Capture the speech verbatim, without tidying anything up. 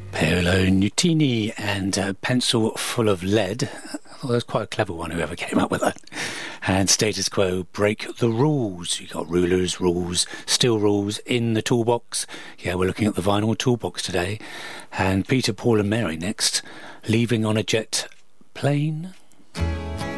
Paolo Nutini and a Pencil Full of Lead. Well, that's quite a clever one, whoever came up with that. And Status Quo, Break the Rules. You've got rulers, rules, still rules in the toolbox. Yeah, we're looking at the vinyl toolbox today. And Peter, Paul and Mary next, Leaving on a Jet Plane.